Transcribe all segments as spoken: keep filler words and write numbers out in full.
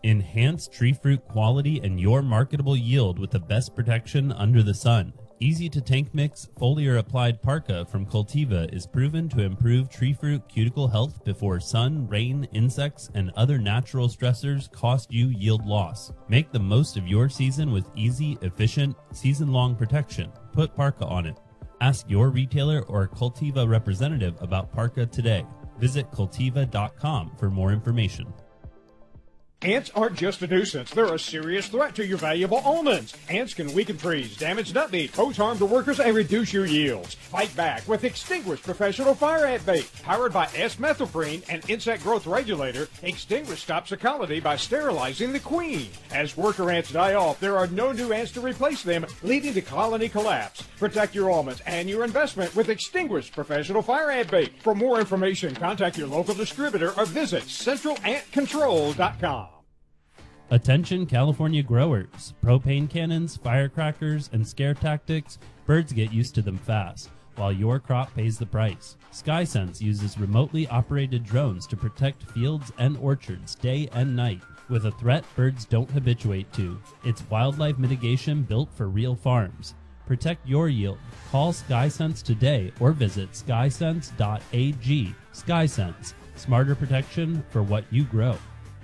Enhance tree fruit quality and your marketable yield with the best protection under the sun. Easy to tank mix foliar applied Parka from Cultiva is proven to improve tree fruit cuticle health before sun, rain, insects, and other natural stressors cost you yield loss. Make the most of your season with easy, efficient, season-long protection. Put Parka on it. Ask your retailer or Cultiva representative about Parka today. Visit cultiva dot com for more information. Ants aren't just a nuisance. They're a serious threat to your valuable almonds. Ants can weaken trees, damage nut meat, pose harm to workers, and reduce your yields. Fight back with Extinguish Professional Fire Ant Bait. Powered by S-methylprene, an insect growth regulator, Extinguish stops the colony by sterilizing the queen. As worker ants die off, there are no new ants to replace them, leading to colony collapse. Protect your almonds and your investment with Extinguish Professional Fire Ant Bait. For more information, contact your local distributor or visit central ant control dot com. Attention California growers. Propane cannons, firecrackers, and scare tactics, birds get used to them fast, while your crop pays the price. SkySense uses remotely operated drones to protect fields and orchards day and night with a threat birds don't habituate to. It's wildlife mitigation built for real farms. Protect your yield. Call SkySense today or visit skysense dot a g. SkySense, smarter protection for what you grow.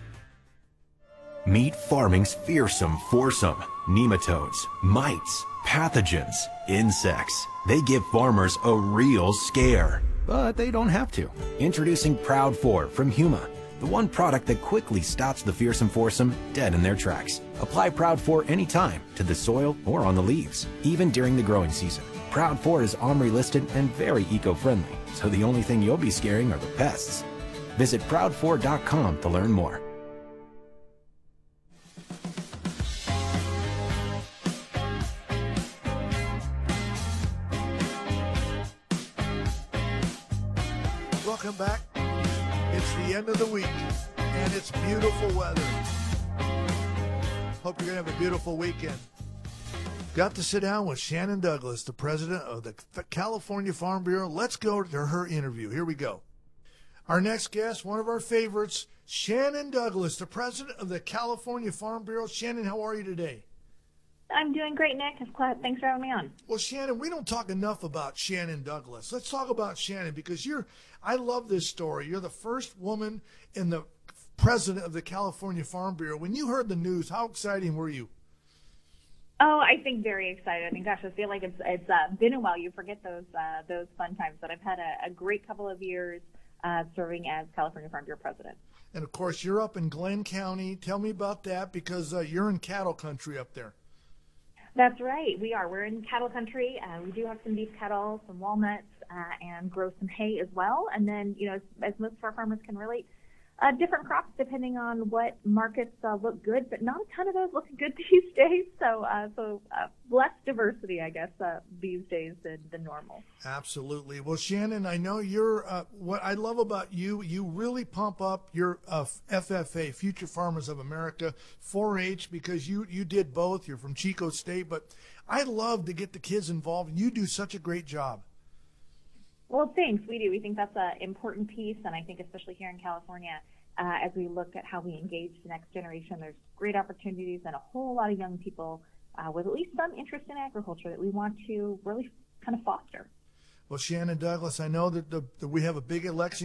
Meet farming's fearsome foursome. Nematodes, mites, pathogens, insects. They give farmers a real scare. But they don't have to. Introducing Proud four from Huma, the one product that quickly stops the fearsome foursome dead in their tracks. Apply Proud four anytime to the soil or on the leaves, even during the growing season. Proud four is OMRI listed and very eco-friendly, so the only thing you'll be scaring are the pests. Visit proud four dot com to learn more. Welcome back. It's the end of the week, and it's beautiful weather. Hope you're going to have a beautiful weekend. Got to sit down with Shannon Douglas, the president of the California Farm Bureau. Let's go to her interview. Here we go. Our next guest, one of our favorites, Shannon Douglas, the president of the California Farm Bureau. Shannon, how are you today? I'm doing great, Nick. Thanks for having me on. Well, Shannon, we don't talk enough about Shannon Douglas. Let's talk about Shannon because you're, I love this story. You're the first woman in the president of the California Farm Bureau. When you heard the news, how exciting were you? Oh, I think very excited. I mean, gosh, I feel like it's it's uh, been a while. You forget those uh, those fun times. But I've had a, a great couple of years uh, serving as California Farm Bureau president. And, of course, you're up in Glenn County. Tell me about that because uh, you're in cattle country up there. That's right. We are. We're in cattle country. Uh, we do have some beef cattle, some walnuts, uh, and grow some hay as well. And then, you know, as, as most of our farmers can relate, uh, different crops depending on what markets uh, look good, but not a ton of those look good these days. So, uh, so uh, less diversity, I guess, uh, these days than, than normal. Absolutely. Well, Shannon, I know you're. Uh, what I love about you, you really pump up your uh, F F A, Future Farmers of America, four H, because you you did both. You're from Chico State, but I love to get the kids involved, and you do such a great job. Well, thanks. We do. We think that's an important piece, and I think especially here in California, uh, as we look at how we engage the next generation, there's great opportunities and a whole lot of young people uh, with at least some interest in agriculture that we want to really kind of foster. Well, Shannon Douglas, I know that the, that we have a big election